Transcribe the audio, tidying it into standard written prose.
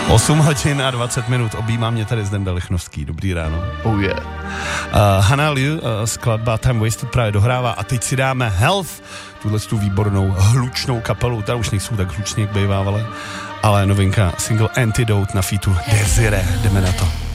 8 hodin a 20 minut, objímá mě tady Zdenda Lichnovský, dobrý ráno. Oh yeah. Hannah Liu, skladba Time Wasted právě dohrává a teď si dáme Health, tuhletu výbornou hlučnou kapelu, ta už nejsou tak hluční, jak bývávaly, ale novinka single Antidote na featu Desire, jdeme na to.